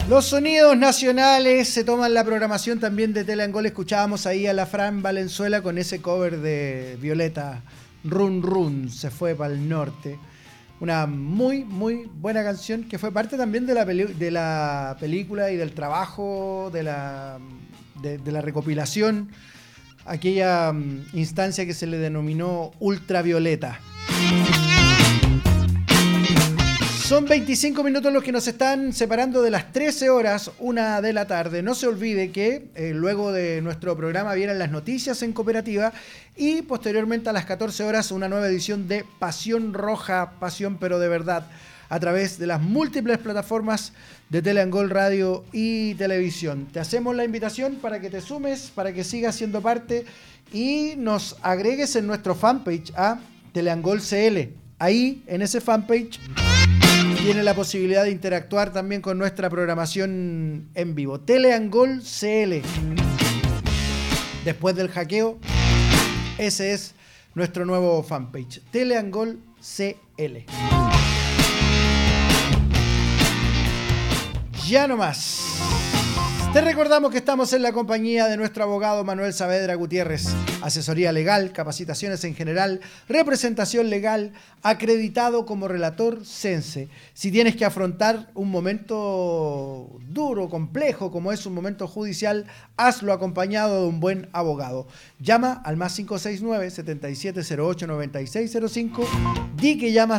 Los sonidos nacionales se toman la programación también de Teleangol. Escuchábamos ahí a la Fran Valenzuela con ese cover de Violeta, Run Run, se fue para el norte. Una muy, muy buena canción que fue parte también de la película y del trabajo, de la recopilación, aquella instancia que se le denominó Ultravioleta. Son 25 minutos los que nos están separando de las 13 horas, 1 de la tarde. No se olvide que luego de nuestro programa vienen las noticias en Cooperativa y posteriormente a las 14 horas una nueva edición de Pasión Roja, Pasión pero de verdad, a través de las múltiples plataformas de Teleangol Radio y Televisión. Te hacemos la invitación para que te sumes, para que sigas siendo parte y nos agregues en nuestro fanpage a Teleangol CL. Ahí, en ese fanpage, tiene la posibilidad de interactuar también con nuestra programación en vivo. Teleangol CL. Después del hackeo, ese es nuestro nuevo fanpage. Teleangol CL. Ya no más. Te recordamos que estamos en la compañía de nuestro abogado Manuel Saavedra Gutiérrez. Asesoría legal, capacitaciones en general, representación legal, acreditado como relator CENSE. Si tienes que afrontar un momento duro, complejo, como es un momento judicial, hazlo acompañado de un buen abogado. Llama al más 569-7708-9605. Di que llamas